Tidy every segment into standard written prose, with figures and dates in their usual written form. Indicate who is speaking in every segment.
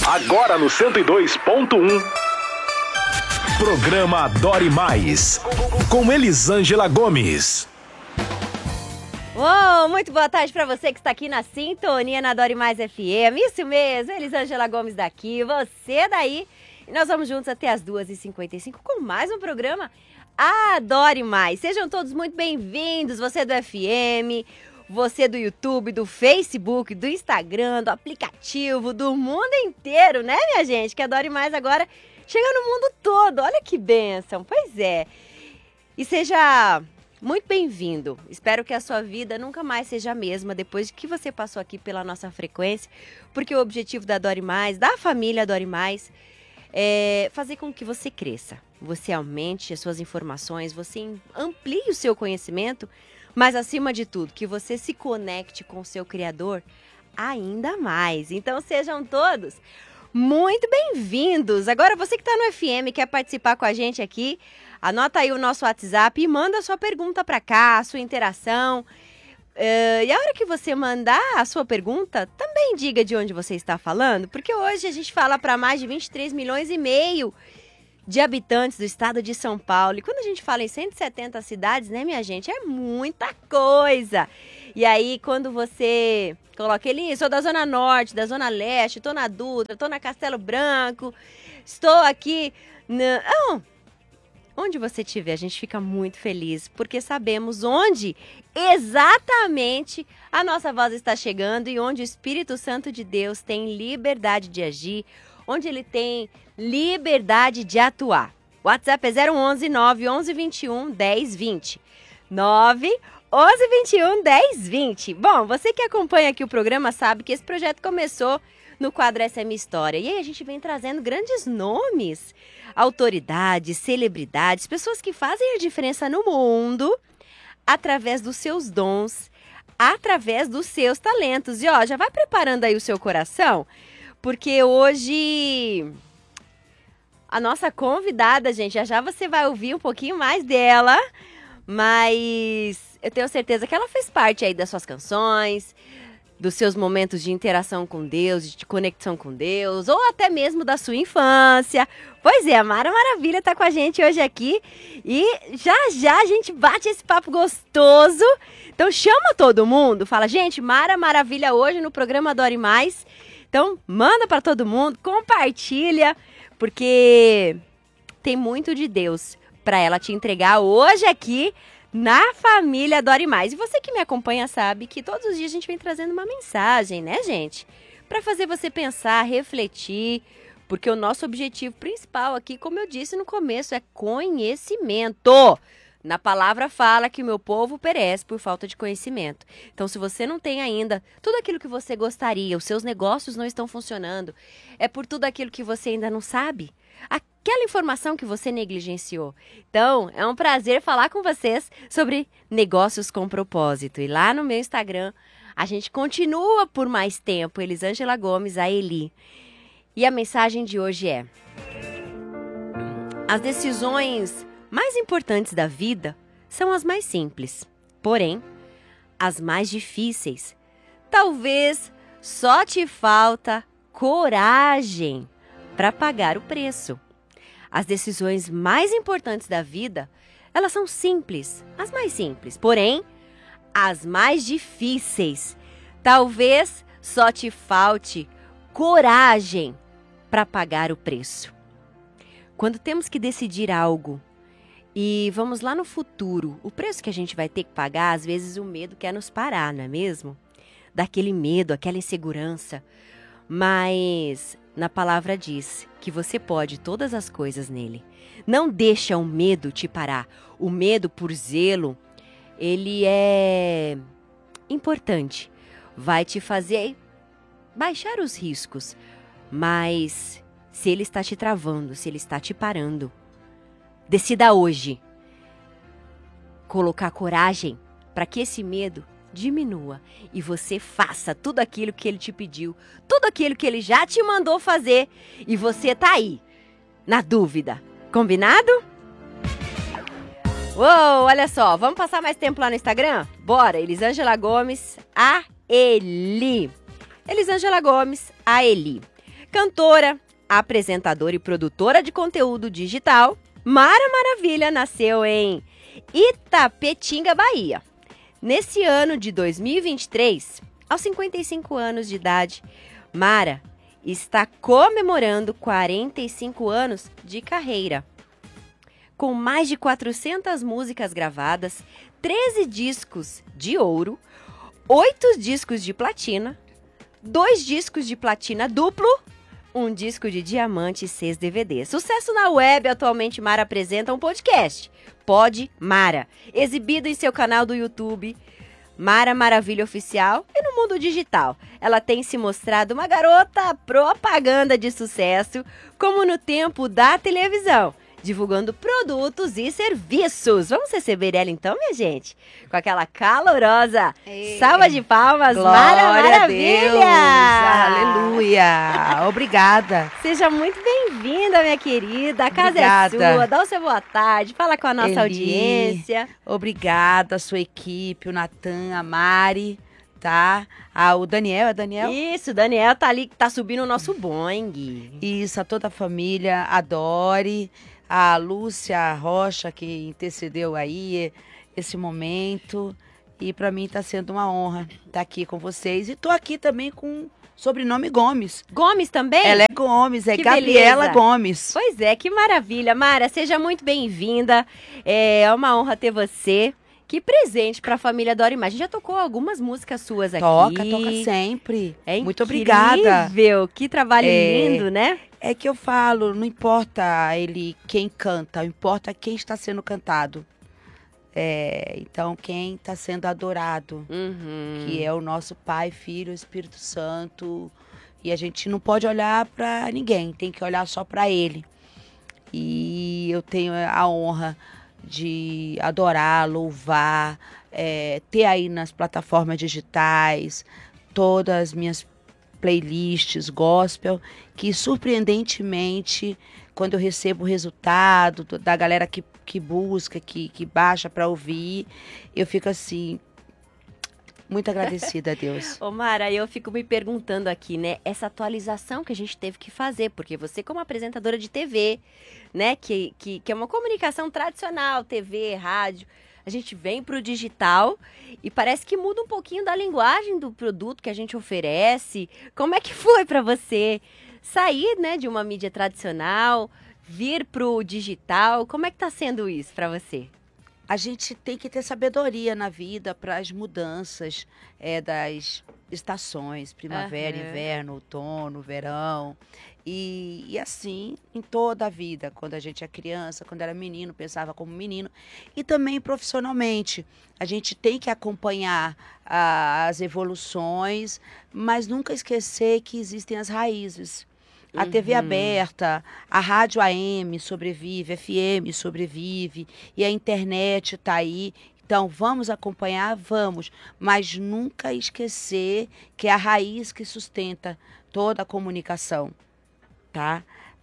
Speaker 1: Agora no 102.1. Programa Adore Mais, com Elisângela Gomes.
Speaker 2: Muito boa tarde para você que está aqui na sintonia na Adore Mais FM. Isso mesmo, Elisângela Gomes daqui, você daí. E nós vamos juntos até as 2h55 com mais um programa Adore Mais. Sejam todos muito bem-vindos, você do FM, você do YouTube, do Facebook, do Instagram, do aplicativo, do mundo inteiro, né, minha gente? Que Adore Mais agora chega no mundo todo. Olha que bênção, pois é. E seja muito bem-vindo. Espero que a sua vida nunca mais seja a mesma depois de que você passou aqui pela nossa frequência, porque o objetivo da Adore Mais, da família Adore Mais, é fazer com que você cresça, você aumente as suas informações, você amplie o seu conhecimento, mas acima de tudo, que você se conecte com o seu Criador ainda mais. Então sejam todos muito bem-vindos. Agora você que está no FM, quer participar com a gente aqui, anota aí o nosso WhatsApp e manda a sua pergunta para cá, a sua interação. E a hora que você mandar a sua pergunta, também diga de onde você está falando, porque hoje a gente fala para mais de 23 milhões e meio de habitantes do estado de São Paulo. E quando a gente fala em 170 cidades, né, minha gente, é muita coisa. E aí, quando você coloca ele, sou da Zona Norte, da Zona Leste, estou na Dutra, estou na Castelo Branco, estou aqui onde você estiver, a gente fica muito feliz, porque sabemos onde exatamente a nossa voz está chegando e onde o Espírito Santo de Deus tem liberdade de agir, onde ele tem liberdade de atuar. O WhatsApp é 011 911 21 1020. 911 21 1020. Bom, você que acompanha aqui o programa sabe que esse projeto começou no quadro SM História. E aí a gente vem trazendo grandes nomes, autoridades, celebridades, pessoas que fazem a diferença no mundo através dos seus dons, através dos seus talentos. E ó, já vai preparando aí o seu coração, porque hoje a nossa convidada, gente, já você vai ouvir um pouquinho mais dela, mas eu tenho certeza que ela fez parte aí das suas canções, dos seus momentos de interação com Deus, de conexão com Deus, ou até mesmo da sua infância. Pois é, a Mara Maravilha tá com a gente hoje aqui e já a gente bate esse papo gostoso. Então chama todo mundo, fala, gente, Mara Maravilha hoje no programa Adore Mais. Então manda para todo mundo, compartilha, porque tem muito de Deus para ela te entregar hoje aqui na família Adore Mais. E você que me acompanha sabe que todos os dias a gente vem trazendo uma mensagem, né, gente? Para fazer você pensar, refletir, porque o nosso objetivo principal aqui, como eu disse no começo, é conhecimento. Na palavra fala que o meu povo perece por falta de conhecimento. Então, se você não tem ainda tudo aquilo que você gostaria, os seus negócios não estão funcionando, é por tudo aquilo que você ainda não sabe, aquela informação que você negligenciou. Então, é um prazer falar com vocês sobre negócios com propósito. E lá no meu Instagram, a gente continua por mais tempo, Elisângela Gomes, a Eli. E a mensagem de hoje é: as decisões mais importantes da vida são as mais simples, porém, as mais difíceis. Talvez só te falta coragem para pagar o preço. As decisões mais importantes da vida, elas são simples, as mais simples, porém, as mais difíceis. Talvez só te falte coragem para pagar o preço. Quando temos que decidir algo e vamos lá no futuro, o preço que a gente vai ter que pagar, às vezes o medo quer nos parar, não é mesmo? Daquele medo, aquela insegurança. Mas na palavra diz que você pode todas as coisas nele. Não deixa o medo te parar. O medo, por zelo, ele é importante. Vai te fazer baixar os riscos. Mas se ele está te travando, se ele está te parando, decida hoje colocar coragem para que esse medo diminua e você faça tudo aquilo que ele te pediu, tudo aquilo que ele já te mandou fazer e você tá aí, na dúvida. Combinado? Uou, olha só, vamos passar mais tempo lá no Instagram? Bora, Elisângela Gomes, a Eli. Elisângela Gomes, a Eli. Cantora, apresentadora e produtora de conteúdo digital, Mara Maravilha nasceu em Itapetinga, Bahia. Nesse ano de 2023, aos 55 anos de idade, Mara está comemorando 45 anos de carreira. Com mais de 400 músicas gravadas, 13 discos de ouro, 8 discos de platina, 2 discos de platina duplo, 1 disco de diamante e 6 DVDs. Sucesso na web, atualmente Mara apresenta um podcast, Pod Mara, exibido em seu canal do YouTube, Mara Maravilha Oficial, e no mundo digital. Ela tem se mostrado uma garota propaganda de sucesso, como no tempo da televisão, divulgando produtos e serviços. Vamos receber ela então, minha gente? Com aquela calorosa salva de palmas, Mara Maravilha!
Speaker 3: Aleluia! Obrigada!
Speaker 2: Seja muito bem-vinda, minha querida. A casa
Speaker 3: Obrigada.
Speaker 2: é sua. Dá o seu boa tarde, fala com a nossa
Speaker 3: Eli,
Speaker 2: audiência.
Speaker 3: Obrigada, a sua equipe, o Natan, a Mari, tá? O Daniel, é Daniel?
Speaker 2: Isso, Daniel tá ali, tá subindo o nosso Boeing.
Speaker 3: Isso, a toda a família, a Dori, a Lúcia Rocha, que intercedeu aí esse momento. E para mim tá sendo uma honra estar aqui com vocês. E tô aqui também com sobrenome Gomes.
Speaker 2: Gomes também?
Speaker 3: Ela é Gomes, é
Speaker 2: Que
Speaker 3: Gabriela
Speaker 2: beleza.
Speaker 3: Gomes.
Speaker 2: Pois é, que maravilha. Mara, seja muito bem-vinda. É uma honra ter você. Que presente para a família Dora Imagem. Já tocou algumas músicas suas aqui.
Speaker 3: Toca sempre.
Speaker 2: É
Speaker 3: Muito obrigada.
Speaker 2: Incrível, que trabalho lindo, né?
Speaker 3: É que eu falo, não importa quem canta, importa quem está sendo cantado. Então, quem está sendo adorado, que é o nosso Pai, Filho, Espírito Santo. E a gente não pode olhar para ninguém, tem que olhar só para Ele. E eu tenho a honra de adorar, louvar, ter aí nas plataformas digitais todas as minhas playlists gospel, que surpreendentemente, quando eu recebo o resultado da galera que busca, que baixa para ouvir, eu fico assim, muito agradecida a Deus.
Speaker 2: Ô Mara, eu fico me perguntando aqui, né, essa atualização que a gente teve que fazer, porque você como apresentadora de TV, né, que é uma comunicação tradicional, TV, rádio, a gente vem pro digital e parece que muda um pouquinho da linguagem do produto que a gente oferece. Como é que foi para você sair, né, de uma mídia tradicional, vir pro digital? Como é que tá sendo isso para você?
Speaker 3: A gente tem que ter sabedoria na vida para as mudanças das estações, primavera, inverno, outono, verão. E assim, em toda a vida, quando a gente é criança, quando era menino, pensava como menino. E também profissionalmente. A gente tem que acompanhar as evoluções, mas nunca esquecer que existem as raízes. A TV aberta, a rádio AM sobrevive, FM sobrevive, e a internet está aí. Então, vamos acompanhar? Vamos, mas nunca esquecer que é a raiz que sustenta toda a comunicação, tá?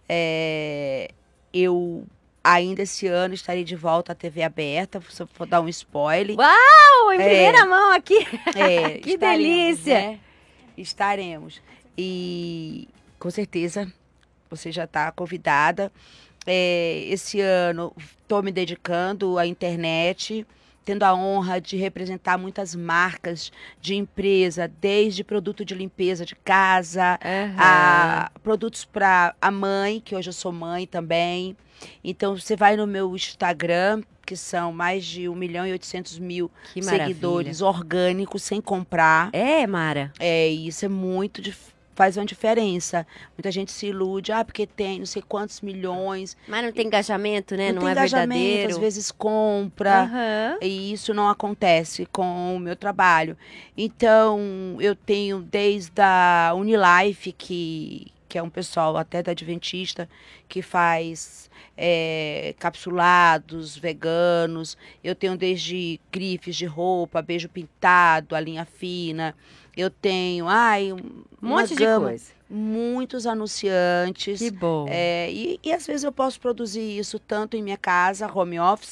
Speaker 3: Eu ainda esse ano estarei de volta à TV aberta, se eu for dar um spoiler.
Speaker 2: Uau, em primeira mão aqui! Que
Speaker 3: estaremos,
Speaker 2: delícia!
Speaker 3: né? Estaremos. E com certeza você já está convidada. Esse ano estou me dedicando à internet, tendo a honra de representar muitas marcas de empresa, desde produto de limpeza de casa, a produtos para a mãe, que hoje eu sou mãe também. Então, você vai no meu Instagram, que são mais de 1.800.000 seguidores orgânicos, sem comprar.
Speaker 2: Mara?
Speaker 3: Isso é muito faz uma diferença. Muita gente se ilude, porque tem não sei quantos milhões.
Speaker 2: Mas não tem engajamento, né?
Speaker 3: Não
Speaker 2: Não
Speaker 3: tem
Speaker 2: é
Speaker 3: engajamento,
Speaker 2: verdadeiro.
Speaker 3: às vezes compra. E isso não acontece com o meu trabalho. Então, eu tenho desde a Unilife, que é um pessoal até da Adventista, que faz capsulados veganos. Eu tenho desde grifes de roupa, beijo pintado, a linha fina. Eu tenho, um monte de coisa. Muitos anunciantes.
Speaker 2: Que bom.
Speaker 3: E às vezes eu posso produzir isso tanto em minha casa, home office,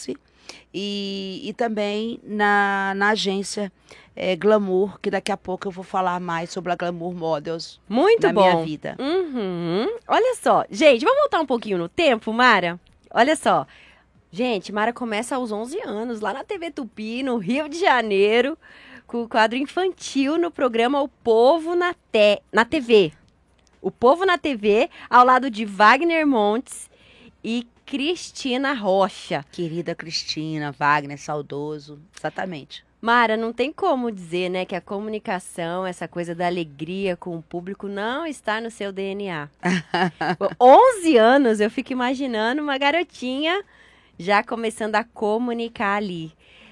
Speaker 3: E também na agência Glamour, que daqui a pouco eu vou falar mais sobre a Glamour Models
Speaker 2: Muito
Speaker 3: na
Speaker 2: bom.
Speaker 3: minha vida.
Speaker 2: Olha só, gente, vamos voltar um pouquinho no tempo, Mara? Olha só. Gente, Mara começa aos 11 anos, lá na TV Tupi, no Rio de Janeiro, com o quadro infantil no programa O Povo na TV. O Povo na TV, ao lado de Wagner Montes e Cristina Rocha.
Speaker 3: Querida Cristina, Wagner, saudoso, exatamente.
Speaker 2: Mara, não tem como dizer, né, que a comunicação, essa coisa da alegria com o público não está no seu DNA. 11 anos, eu fico imaginando uma garotinha já começando a comunicar ali.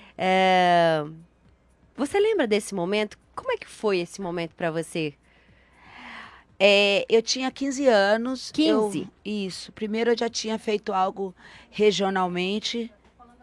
Speaker 2: Você lembra desse momento? Como é que foi esse momento para você?
Speaker 3: Eu tinha 15 anos.
Speaker 2: 15?
Speaker 3: Isso. Primeiro eu já tinha feito algo regionalmente.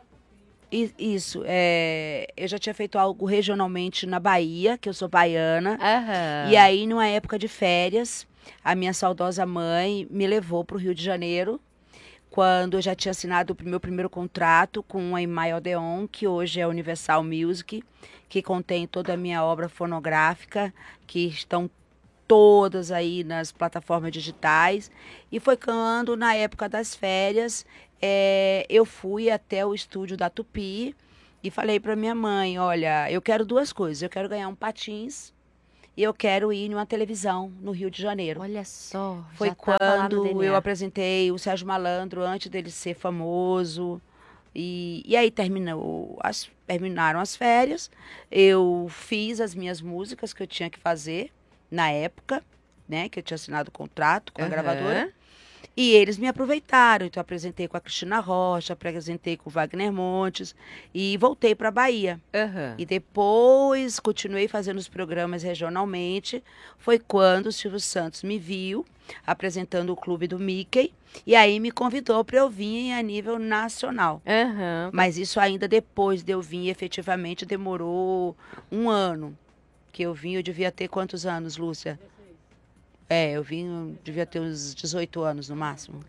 Speaker 3: Isso. Eu já tinha feito algo regionalmente na Bahia, que eu sou baiana.
Speaker 2: Aham.
Speaker 3: E aí, numa época de férias, a minha saudosa mãe me levou para o Rio de Janeiro, quando eu já tinha assinado o meu primeiro contrato com a EMI Odeon, que hoje é Universal Music, que contém toda a minha obra fonográfica, que estão todas aí nas plataformas digitais. E foi quando, na época das férias, eu fui até o estúdio da Tupi e falei para minha mãe, olha, eu quero duas coisas, eu quero ganhar um patins e eu quero ir numa televisão no Rio de Janeiro.
Speaker 2: Olha só,
Speaker 3: Foi
Speaker 2: já tava lá no
Speaker 3: quando
Speaker 2: DNA.
Speaker 3: eu apresentei o Sérgio Malandro antes dele ser famoso. E aí terminaram as férias. Eu fiz as minhas músicas que eu tinha que fazer na época, né? Que eu tinha assinado o contrato com a gravadora. E eles me aproveitaram. Então, eu apresentei com a Cristina Rocha, apresentei com o Wagner Montes e voltei para a Bahia. E depois continuei fazendo os programas regionalmente. Foi quando o Silvio Santos me viu apresentando o Clube do Mickey e aí me convidou para eu vir a nível nacional. Mas isso ainda depois de eu vir, efetivamente demorou um ano. Que eu vim, eu devia ter quantos anos, Lúcia? Eu devia ter uns 18 anos no máximo.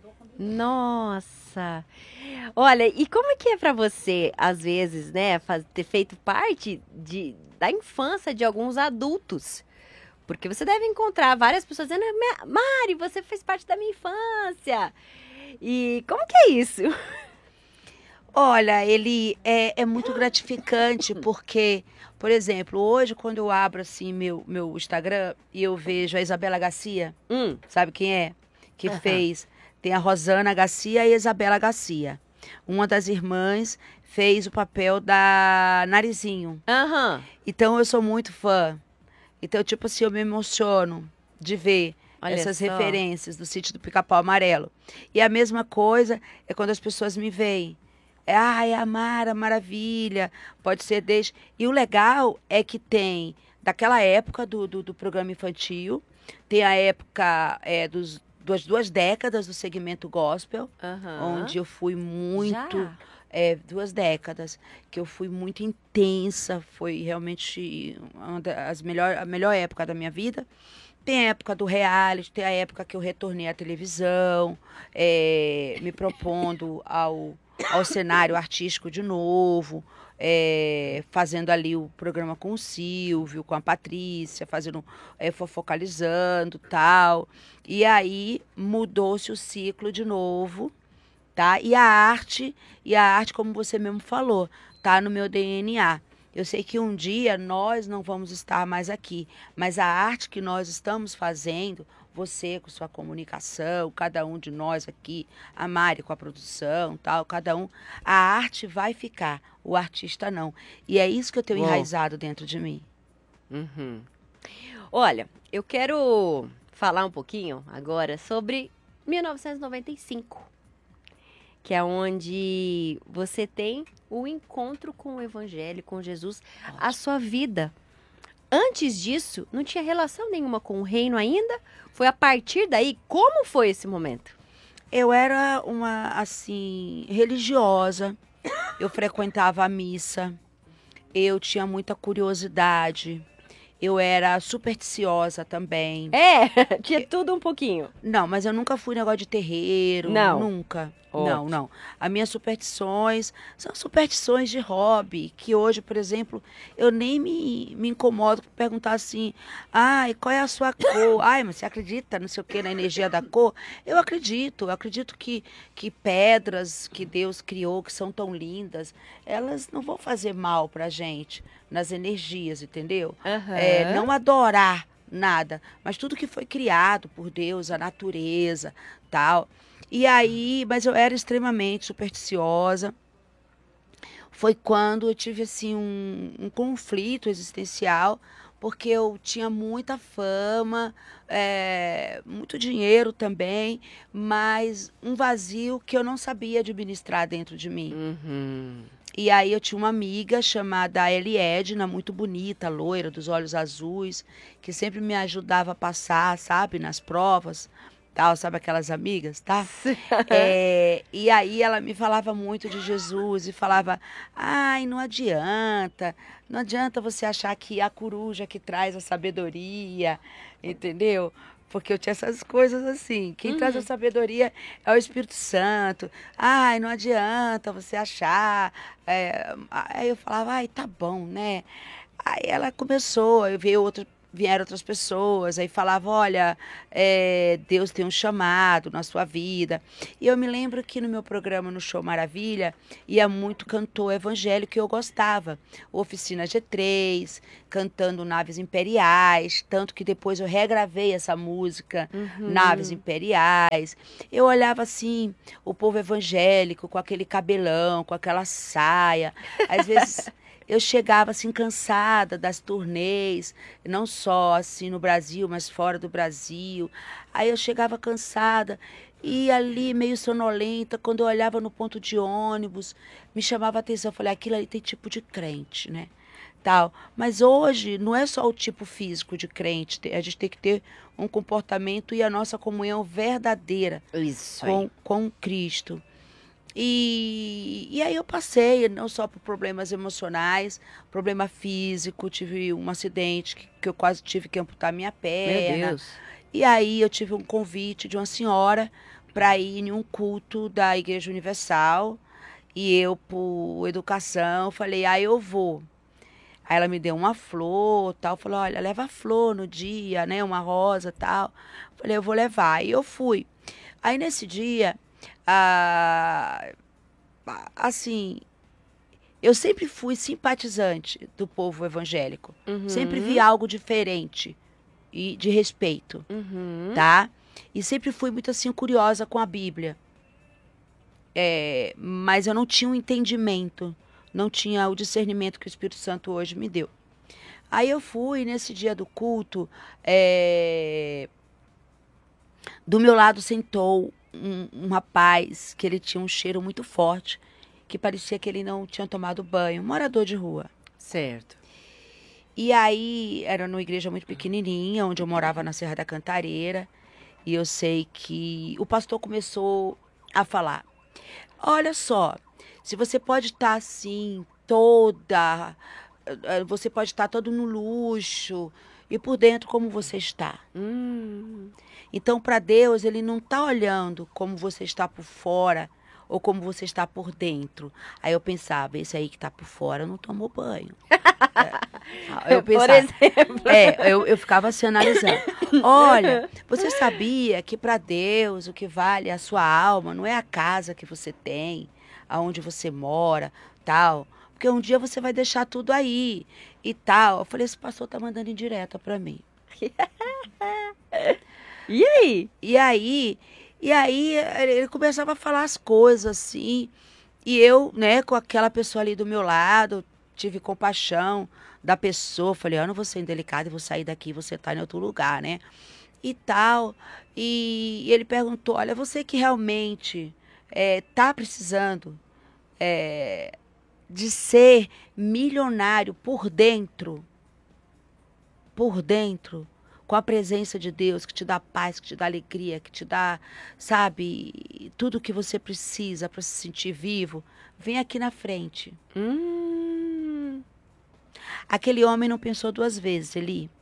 Speaker 2: Nossa! Olha, e como é que é pra você, às vezes, né, ter feito parte da infância de alguns adultos? Porque você deve encontrar várias pessoas dizendo, Mari, você fez parte da minha infância. E como que é isso?
Speaker 3: Olha, ele é muito gratificante porque, por exemplo, hoje quando eu abro assim meu Instagram e eu vejo a Isabela Garcia, sabe quem é? Que fez, tem a Rosana Garcia e a Isabela Garcia. Uma das irmãs fez o papel da Narizinho. Então eu sou muito fã. Então, tipo assim, eu me emociono de ver essas referências do Sítio do Pica-Pau Amarelo. E a mesma coisa é quando as pessoas me veem. É a Mara, maravilha, pode ser desde... E o legal é que tem, daquela época do programa infantil, tem a época das 2 décadas do segmento gospel, onde eu fui muito... 2 décadas, que eu fui muito intensa, foi realmente a melhor época da minha vida. Tem a época do reality, tem a época que eu retornei à televisão, me propondo ao cenário artístico de novo, fazendo ali o programa com o Silvio, com a Patrícia, fazendo, fofocalizando e tal. E aí mudou-se o ciclo de novo, tá? E a arte, como você mesmo falou, tá no meu DNA. Eu sei que um dia nós não vamos estar mais aqui, mas a arte que nós estamos fazendo, você com sua comunicação, cada um de nós aqui, a Mari com a produção, tal, cada um, a arte vai ficar, o artista não. E é isso que eu tenho enraizado dentro de mim.
Speaker 2: Olha, eu quero falar um pouquinho agora sobre 1995. Que é onde você tem o encontro com o Evangelho, com Jesus, a sua vida. Antes disso, não tinha relação nenhuma com o reino ainda? Foi a partir daí? Como foi esse momento?
Speaker 3: Eu era uma, assim, religiosa. Eu frequentava a missa. Eu tinha muita curiosidade. Eu era supersticiosa também.
Speaker 2: Tinha tudo um pouquinho.
Speaker 3: Não, mas eu nunca fui negócio de terreiro.
Speaker 2: Não.
Speaker 3: Nunca.
Speaker 2: Ótimo.
Speaker 3: Não. As minhas superstições são superstições de hobby, que hoje, por exemplo, eu nem me incomodo com perguntar assim, ai, qual é a sua cor? Ai, mas você acredita, não sei o quê, na energia da cor? Eu acredito que pedras que Deus criou, que são tão lindas, elas não vão fazer mal pra gente nas energias, entendeu? Não adorar nada, mas tudo que foi criado por Deus, a natureza, tal. E aí, mas eu era extremamente supersticiosa. Foi quando eu tive assim um conflito existencial, porque eu tinha muita fama, muito dinheiro também, mas um vazio que eu não sabia administrar dentro de mim. E aí eu tinha uma amiga chamada Eliedna, muito bonita, loira, dos olhos azuis, que sempre me ajudava a passar, sabe, nas provas, tal, sabe aquelas amigas, tá? E aí ela me falava muito de Jesus e falava, ai, não adianta você achar que é a coruja que traz a sabedoria, entendeu? Porque eu tinha essas coisas assim. Quem traz a sabedoria é o Espírito Santo. Ai, não adianta você achar. Aí eu falava, ai, tá bom, né? Aí ela começou, vieram outras pessoas, aí falava, olha, Deus tem um chamado na sua vida. E eu me lembro que no meu programa no Show Maravilha, ia muito cantor evangélico que eu gostava. Oficina G3, cantando Naves Imperiais, tanto que depois eu regravei essa música, Naves Imperiais. Eu olhava assim, o povo evangélico com aquele cabelão, com aquela saia, às vezes... Eu chegava assim cansada das turnês, não só assim no Brasil, mas fora do Brasil. Aí eu chegava cansada e ali meio sonolenta, quando eu olhava no ponto de ônibus, me chamava a atenção. Eu falei, aquilo ali tem tipo de crente, né? Tal. Mas hoje não é só o tipo físico de crente, a gente tem que ter um comportamento e a nossa comunhão verdadeira com Cristo. E aí eu passei não só por problemas emocionais, problema físico, tive um acidente que eu quase tive que amputar minha perna.
Speaker 2: Meu Deus.
Speaker 3: E aí eu tive um convite de uma senhora para ir em um culto da Igreja Universal. E eu, por educação, falei, eu vou. Aí ela me deu uma flor, tal, falou, olha, leva flor no dia, né, uma rosa, tal. Falei, eu vou levar. Aí eu fui. Aí nesse dia... assim, eu sempre fui simpatizante do povo evangélico. Sempre vi algo diferente e de respeito, tá? E sempre fui muito assim curiosa com a Bíblia. Mas eu não tinha um entendimento, não tinha o discernimento que o Espírito Santo hoje me deu. Aí eu fui nesse dia do culto, do meu lado sentou um rapaz que ele tinha um cheiro muito forte, que parecia que ele não tinha tomado banho, morador de rua.
Speaker 2: Certo.
Speaker 3: E aí, era numa igreja muito pequenininha, onde eu morava na Serra da Cantareira, e eu sei que o pastor começou a falar, olha só, se você pode estar assim, você pode estar todo no luxo, e por dentro como você está. Então, para Deus, ele não está olhando como você está por fora ou como você está por dentro. Aí eu pensava, esse aí que está por fora não tomou banho. Eu pensava, por exemplo. Eu ficava assim analisando. Olha, você sabia que para Deus o que vale é a sua alma, não é a casa que você tem, aonde você mora, tal. Porque um dia você vai deixar tudo aí e tal. Eu falei, esse pastor tá mandando indireta para mim.
Speaker 2: E aí?
Speaker 3: E aí ele começava a falar as coisas assim, e eu, né, com aquela pessoa ali do meu lado, tive compaixão da pessoa, falei, eu não vou ser indelicada e vou sair daqui, você tá em outro lugar, né, e tal, e ele perguntou, olha, você que realmente tá precisando de ser milionário por dentro, com a presença de Deus, que te dá paz, que te dá alegria, que te dá, sabe, tudo que você precisa para se sentir vivo, vem aqui na frente. Aquele homem não pensou duas vezes, Eli.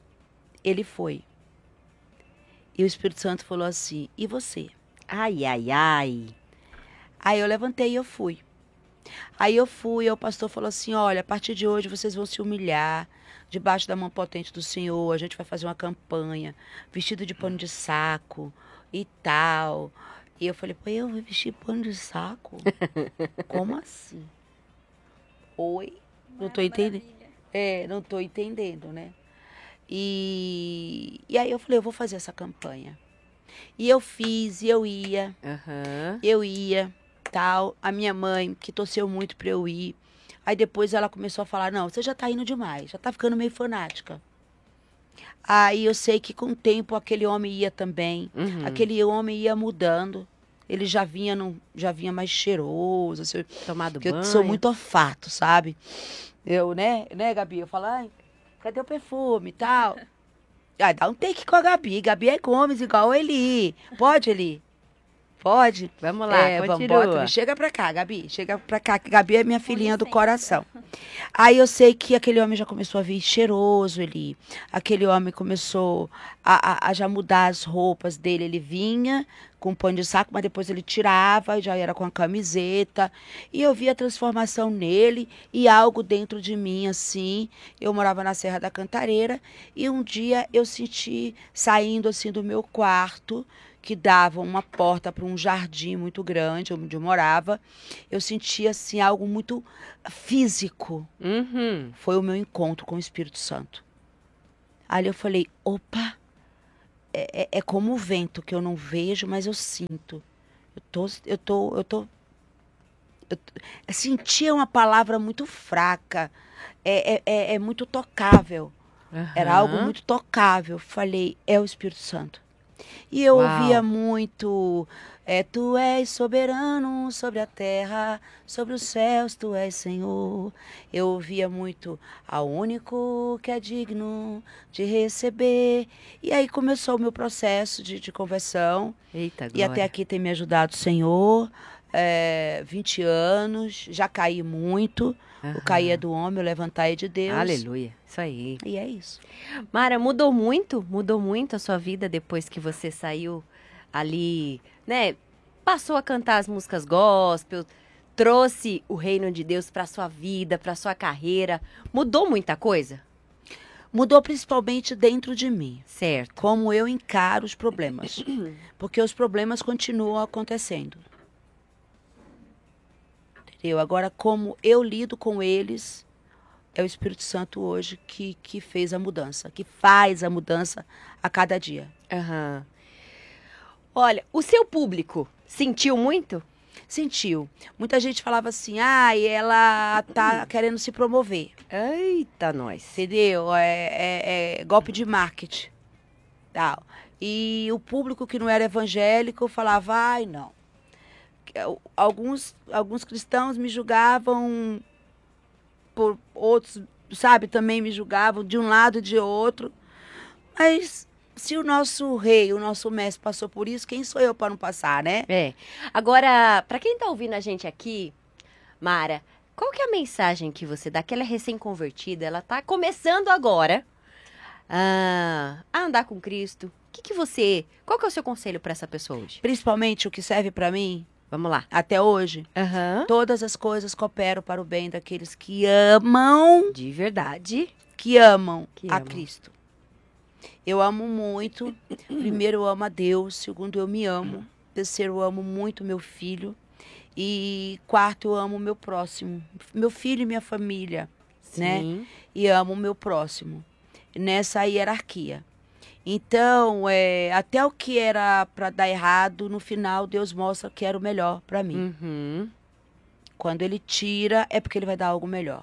Speaker 3: Ele foi. E o Espírito Santo falou assim, e você?
Speaker 2: Ai, ai, ai.
Speaker 3: Aí eu levantei e eu fui. Aí eu fui, e o pastor falou assim, olha, a partir de hoje vocês vão se humilhar debaixo da mão potente do Senhor, a gente vai fazer uma campanha, vestido de pano de saco e tal. E eu falei, pô, eu vou vestir pano de saco? Como assim? Oi? Não tô entendendo. Não tô entendendo, né? E aí eu falei, eu vou fazer essa campanha. E eu fiz, e eu ia, tal. A minha mãe, que torceu muito pra eu ir. Aí depois ela começou a falar, não, você já tá indo demais, já tá ficando meio fanática. Aí eu sei que com o tempo aquele homem ia também. Aquele homem ia mudando. Ele já vinha mais cheiroso. Assim,
Speaker 2: Tomado
Speaker 3: porque
Speaker 2: banho.
Speaker 3: eu sou muito olfato, sabe? Eu, né, Gabi? Eu falo, ai, cadê o perfume e tal? Ah, dá um take com a Gabi. Gabi é Gomes, igual Eli. Pode, Eli? Pode?
Speaker 2: Vamos lá, continua.
Speaker 3: Vambora. Chega pra cá, Gabi. Chega pra cá, que Gabi é minha filhinha do coração. Aí eu sei que aquele homem já começou a vir cheiroso, Eli. Aquele homem começou a já mudar as roupas dele. Ele vinha com um pano de saco, mas depois ele tirava, já era com a camiseta. E eu vi a transformação nele e algo dentro de mim, assim. Eu morava na Serra da Cantareira e um dia eu senti, saindo assim do meu quarto, que dava uma porta para um jardim muito grande, onde eu morava, eu sentia assim algo muito físico. Foi o meu encontro com o Espírito Santo. Ali eu falei, opa, é como o vento que eu não vejo, mas eu sinto. Eu sentia uma palavra muito fraca, é muito tocável. Era algo muito tocável. Falei, é o Espírito Santo. E eu ouvia muito, tu és soberano sobre a terra, sobre os céus tu és Senhor. Eu ouvia muito, ao único que é digno de receber. E aí começou o meu processo de conversão.
Speaker 2: Eita,
Speaker 3: e
Speaker 2: glória.
Speaker 3: até aqui tem me ajudado o Senhor, 20 anos, já caí muito. O cair é do homem, o levantar é de Deus.
Speaker 2: Aleluia, isso aí.
Speaker 3: E é isso.
Speaker 2: Mara, mudou muito a sua vida depois que você saiu ali, né? Passou a cantar as músicas gospel, trouxe o reino de Deus para sua vida, para sua carreira. Mudou muita coisa?
Speaker 3: Mudou principalmente dentro de mim.
Speaker 2: Certo.
Speaker 3: Como eu encaro os problemas. Porque os problemas continuam acontecendo. Entendeu? Agora, como eu lido com eles, é o Espírito Santo hoje que fez a mudança, que faz a mudança a cada dia.
Speaker 2: Olha, o seu público sentiu muito?
Speaker 3: Sentiu. Muita gente falava assim, ela tá querendo se promover.
Speaker 2: Eita, nós.
Speaker 3: Entendeu? É golpe de marketing. Tal. E o público que não era evangélico falava, não. Alguns cristãos me julgavam, por outros, sabe, também me julgavam de um lado e de outro. Mas se o nosso rei, o nosso mestre passou por isso, quem sou eu para não passar, né?
Speaker 2: Agora, para quem tá ouvindo a gente aqui, Mara, qual que é a mensagem que você dá? Aquela recém-convertida, ela tá começando agora a andar com Cristo. Qual que é o seu conselho para essa pessoa hoje?
Speaker 3: Principalmente o que serve para mim,
Speaker 2: vamos lá.
Speaker 3: Até hoje, todas as coisas cooperam para o bem daqueles que amam.
Speaker 2: De verdade.
Speaker 3: Que amam a Cristo. Eu amo muito. Primeiro, eu amo a Deus. Segundo, eu me amo. Terceiro, eu amo muito meu filho. E quarto, eu amo o meu próximo. Meu filho e minha família.
Speaker 2: Sim.
Speaker 3: Né? E amo o meu próximo. Nessa hierarquia. Então, até o que era para dar errado, no final, Deus mostra que era o melhor para mim. Quando Ele tira, é porque Ele vai dar algo melhor.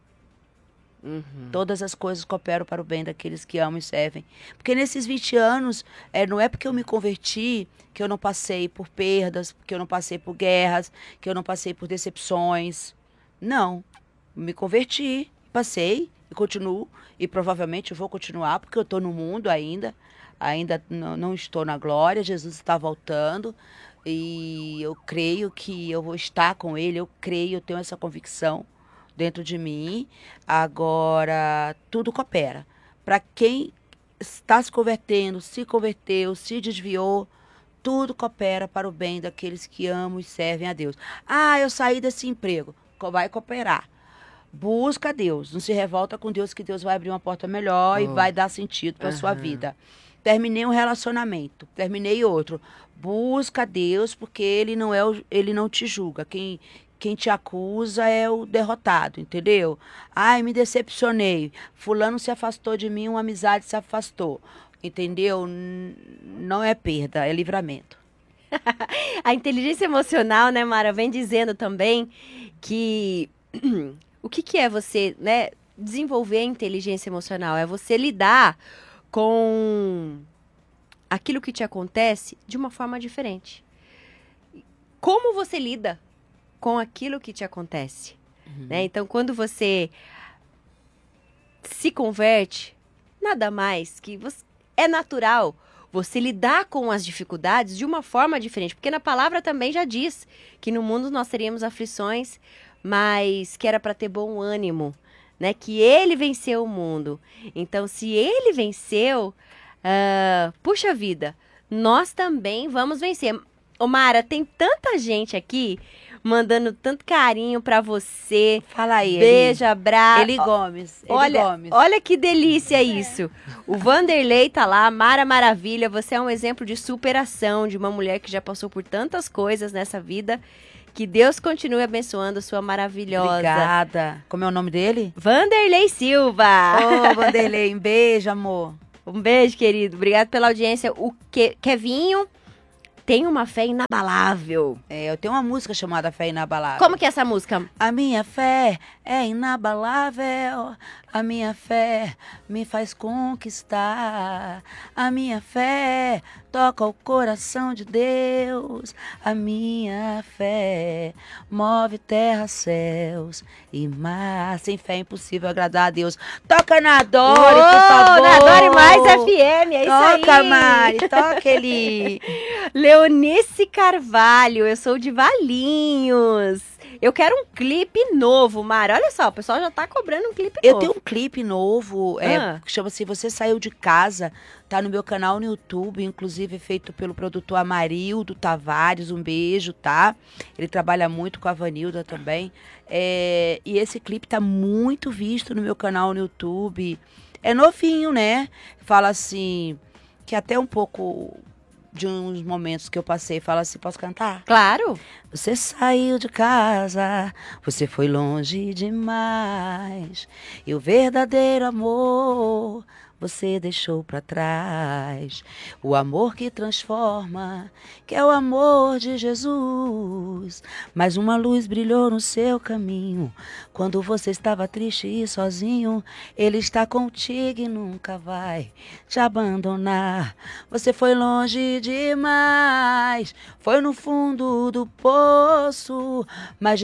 Speaker 3: Todas as coisas cooperam para o bem daqueles que amam e servem. Porque nesses 20 anos, não é porque eu me converti que eu não passei por perdas, que eu não passei por guerras, que eu não passei por decepções. Não. Me converti, passei e continuo. E provavelmente eu vou continuar, porque eu estou no mundo ainda não estou na glória, Jesus está voltando, e eu creio que eu vou estar com Ele, eu tenho essa convicção dentro de mim. Agora, tudo coopera. Para quem está se convertendo, se converteu, se desviou, tudo coopera para o bem daqueles que amam e servem a Deus. Ah, eu saí desse emprego. Vai cooperar. Busca Deus. Não se revolta com Deus, que Deus vai abrir uma porta melhor e vai dar sentido para a sua vida. Terminei um relacionamento, terminei outro. Busca Deus, porque Ele não te julga. Quem te acusa é o derrotado, entendeu? Ai, me decepcionei. Fulano se afastou de mim, uma amizade se afastou. Entendeu? Não é perda, é livramento.
Speaker 2: A inteligência emocional, né, Mara, vem dizendo também que o que é você, né, desenvolver a inteligência emocional? É você lidar com aquilo que te acontece de uma forma diferente. Como você lida com aquilo que te acontece, né? Então, quando você se converte, nada mais que é natural você lidar com as dificuldades de uma forma diferente, porque na palavra também já diz que no mundo nós teríamos aflições, mas que era para ter bom ânimo, né? Que ele venceu o mundo. Então, se ele venceu, puxa vida, nós também vamos vencer. Ô Mara, tem tanta gente aqui mandando tanto carinho pra você.
Speaker 3: Fala aí,
Speaker 2: beijo, abraço.
Speaker 3: Eli Gomes.
Speaker 2: Olha que delícia isso. O Vanderlei tá lá, Mara Maravilha, você é um exemplo de superação, de uma mulher que já passou por tantas coisas nessa vida. Que Deus continue abençoando sua maravilhosa.
Speaker 3: Obrigada. Como é o nome dele?
Speaker 2: Vanderlei Silva.
Speaker 3: Ô, Vanderlei, um beijo, amor.
Speaker 2: Um beijo, querido. Obrigado pela audiência. O Kevinho tem uma fé inabalável.
Speaker 3: Eu tenho uma música chamada Fé Inabalável.
Speaker 2: Como que é essa música?
Speaker 3: A minha fé é inabalável, a minha fé me faz conquistar, a minha fé toca o coração de Deus, a minha fé move terra, céus e mar. Sem fé é impossível agradar a Deus. Toca na Adore, por favor.
Speaker 2: Na Adore Mais FM, é isso aí.
Speaker 3: Toca, Mari, toca ele.
Speaker 2: Leonice Carvalho, eu sou de Valinhos. Eu quero um clipe novo, Mara. Olha só, o pessoal já tá cobrando um clipe novo.
Speaker 3: Eu tenho um clipe novo, que chama-se Você Saiu de Casa. Tá no meu canal no YouTube, inclusive feito pelo produtor Amarildo Tavares. Um beijo, tá? Ele trabalha muito com a Vanilda também. E esse clipe tá muito visto no meu canal no YouTube. É novinho, né? Fala assim, que até um pouco de uns momentos que eu passei, fala assim, posso cantar?
Speaker 2: Claro.
Speaker 3: Você saiu de casa, você foi longe demais, e o verdadeiro amor você deixou pra trás. O amor que transforma, que é o amor de Jesus. Mas uma luz brilhou no seu caminho, quando você estava triste e sozinho. Ele está contigo e nunca vai te abandonar. Você foi longe demais, foi no fundo do poço, mas